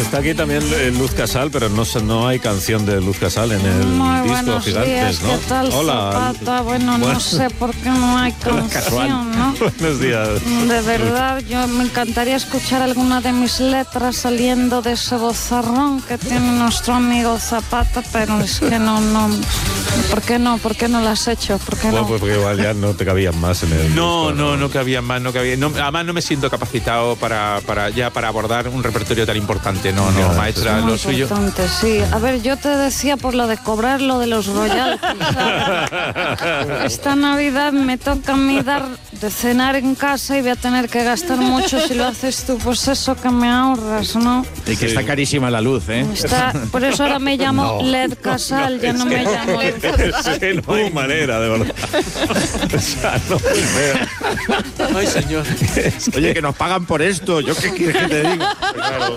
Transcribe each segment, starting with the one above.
Está aquí también Luz Casal, pero no hay canción de Luz Casal en el Muy disco buenos Gigantes, días, ¿no? ¿qué tal, Hola. Zapata? Bueno, no sé por qué no hay canción, ¿no? Buenos días. De verdad, yo me encantaría escuchar alguna de mis letras saliendo de ese vozarrón que tiene nuestro amigo Zapata, pero es que no. ¿Por qué no? ¿Por qué no lo has hecho? ¿Por qué no? Pues porque igual ya no te cabían más en el No disco, cabía más, no cabía. No, además no me siento capacitado para abordar un repertorio tan importante. No, maestra, Muy lo suyo. importante, sí. A ver, yo te decía por lo de cobrar lo de los royalties. Esta Navidad me toca a mí dar de cenar en casa y voy a tener que gastar mucho si lo haces tú, pues eso que me ahorras, ¿no? Y que está carísima la luz, ¿eh? Por eso ahora me llamo LED Casal, ya no me llamo Luz Casal. Es que no hay manera, de verdad. O sea, no puede ser. Ay, señor. Oye, que nos pagan por esto. ¿Yo qué quieres que te diga? Claro.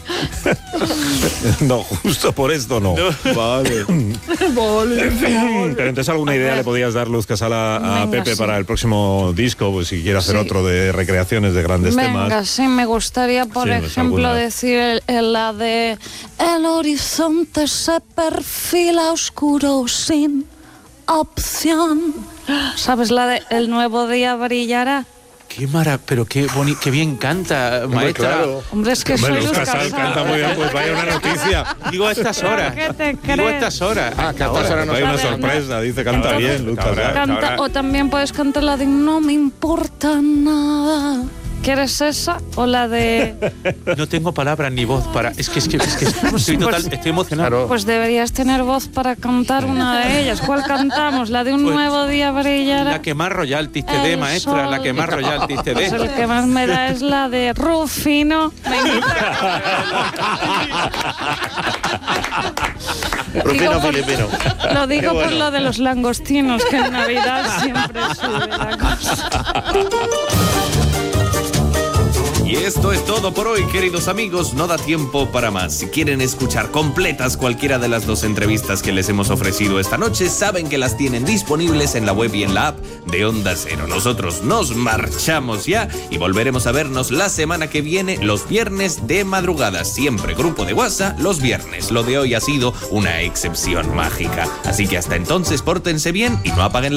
No, justo por esto no. Vale. Pero entonces alguna idea le podías dar, Luz Casal, a Venga, Pepe sí. para el próximo disco, pues si quiere hacer Sí. otro de recreaciones de grandes Venga, temas. sí, me gustaría, por Sí, pues ejemplo, alguna. decir la de el horizonte se perfila oscuro sin opción. ¿Sabes la de el nuevo día brillará? Qué pero qué bien canta, maestra. claro. Hombre, es que Hombre, soy Luz Luz Casal Casal. canta muy bien, pues vaya una noticia. Digo a estas horas. ¿Qué te Digo crees? a estas horas. Ahora vaya una A ver, sorpresa, dice canta Cabrón, bien, Luz cabrón. Casal. Canta, Ahora- o también puedes cantar la de no me importa nada. ¿Quieres esa o la de...? No tengo palabras ni voz para. Es que estoy emocionado. Pues deberías tener voz para cantar una de ellas. ¿Cuál cantamos? ¿La de un Pues, nuevo día brillará? La que más royalties te dé, El maestra. La sol. que más royalties te Pues dé. el que más me da es la de Rufino. Rufino filipino. Lo digo Qué bueno. por lo de los langostinos, que en Navidad siempre sube la cosa. Y esto es todo por hoy, queridos amigos. No da tiempo para más. Si quieren escuchar completas cualquiera de las 2 entrevistas que les hemos ofrecido esta noche, saben que las tienen disponibles en la web y en la app de Onda Cero. Nosotros nos marchamos ya y volveremos a vernos la semana que viene, los viernes de madrugada. Siempre grupo de WhatsApp los viernes. Lo de hoy ha sido una excepción mágica. Así que hasta entonces, pórtense bien y no apaguen